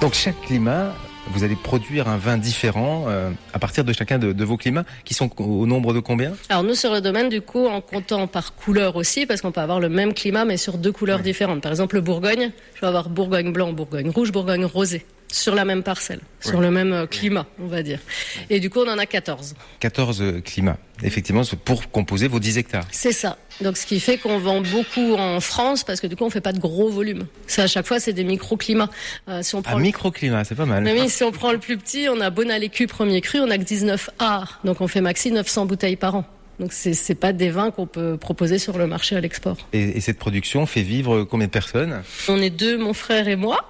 Donc chaque climat, vous allez produire un vin différent à partir de chacun de vos climats, qui sont au nombre de combien ? Alors nous, sur le domaine, du coup, en comptant par couleur aussi, parce qu'on peut avoir le même climat, mais sur 2 couleurs différentes. Par exemple, le Bourgogne, je vais avoir Bourgogne blanc, Bourgogne rouge, Bourgogne rosé, sur la même parcelle, sur le même climat, on va dire. Et du coup, on en a 14. 14 climats, effectivement, pour composer vos 10 hectares. C'est ça. Donc ce qui fait qu'on vend beaucoup en France, parce que du coup, on fait pas de gros volumes. Ça, à chaque fois, c'est des microclimats. Si on prend microclimat, c'est pas mal. Mais oui, si on prend le plus petit, on a Bonal-Écu premier cru, on a que 19 arts. Donc on fait maxi 900 bouteilles par an. Donc c'est pas des vins qu'on peut proposer sur le marché à l'export. Et cette production fait vivre combien de personnes ? On est 2, mon frère et moi.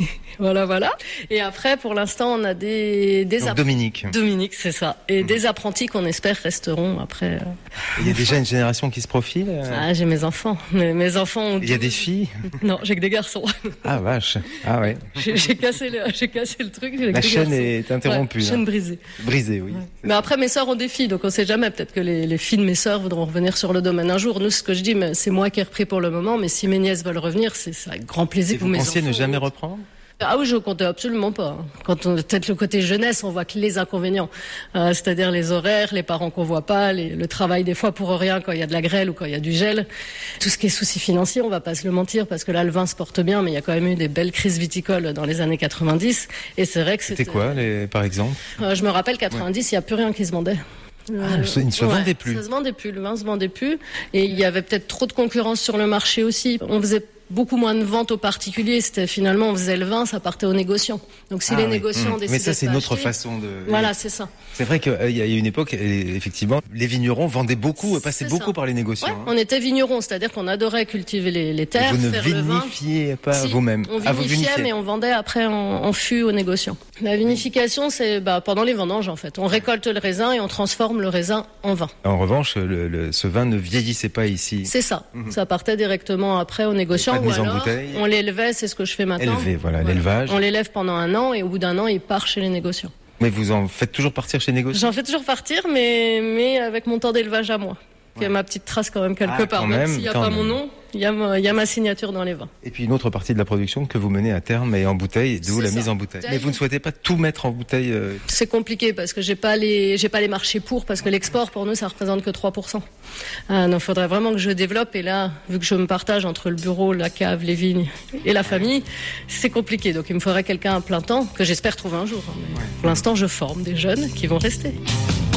Voilà. Et après, pour l'instant, on a des Dominique. Dominique, c'est ça. Et des apprentis qu'on espère resteront après. Il y a déjà une génération qui se profile. Ah, j'ai mes enfants. Mes enfants ont... Il y a des filles ? Non, j'ai que des garçons. Ah vache. Ah ouais. J'ai cassé le truc. La chaîne est interrompue. Ouais, chaîne brisée. Brisée, oui. Ouais. Mais après, mes sœurs ont des filles, donc on sait jamais. Peut-être que les filles de mes sœurs voudront revenir sur le domaine un jour. Nous, ce que je dis, c'est moi qui ai repris pour le moment. Mais si mes nièces veulent revenir, c'est avec grand plaisir. Et vous pensiez ne jamais reprendre ? Ah oui, je comptais absolument pas. Quand on peut-être le côté jeunesse, on voit que les inconvénients, c'est-à-dire les horaires, les parents qu'on voit pas, le travail des fois pour rien quand il y a de la grêle ou quand il y a du gel, tout ce qui est soucis financiers, on va pas se le mentir parce que là le vin se porte bien, mais il y a quand même eu des belles crises viticoles dans les années 90 et c'est vrai que c'était quoi, par exemple ? Je me rappelle 90, il y a plus rien qui se vendait. Il ne se vendait plus. Ça se vendait plus, le vin se vendait plus et il y avait peut-être trop de concurrence sur le marché aussi. On faisait beaucoup moins de ventes aux particuliers. C'était finalement, on faisait le vin, ça partait aux négociants. Donc si les négociants décidaient. Mais ça, c'est une autre acheter, façon de. Voilà, c'est ça. C'est vrai qu'il y a eu une époque, effectivement, les vignerons vendaient beaucoup, passaient beaucoup par les négociants. Ouais, on était vignerons, c'est-à-dire qu'on adorait cultiver les terres, vous ne faire le vin. vinifiez pas vous-même. On vinifiait, mais on vendait après en fût aux négociants. La vinification, c'est pendant les vendanges en fait. On récolte le raisin et on transforme le raisin en vin. En revanche, ce vin ne vieillissait pas ici. C'est ça. Ça partait directement après aux négociants. Pas de mise en bouteille. On l'élevait, c'est ce que je fais maintenant. L'élevage. On l'élève pendant 1 an et au bout d'1 an, il part chez les négociants. Mais vous en faites toujours partir chez les négociants ? J'en fais toujours partir, mais avec mon temps d'élevage à moi. Il y a ma petite trace quand même quelque part. Même s'il n'y a pas mon nom, il y a ma signature dans les vins. Et puis une autre partie de la production que vous menez à terme est en bouteille, d'où la mise en bouteille. Mais vous ne souhaitez pas tout mettre en bouteille C'est compliqué parce que j'ai pas les marchés pour, parce que l'export pour nous ça représente que 3%. Donc il faudrait vraiment que je développe et là, vu que je me partage entre le bureau, la cave, les vignes et la famille, c'est compliqué. Donc il me faudrait quelqu'un à plein temps que j'espère trouver un jour. Mais pour l'instant, je forme des jeunes qui vont rester.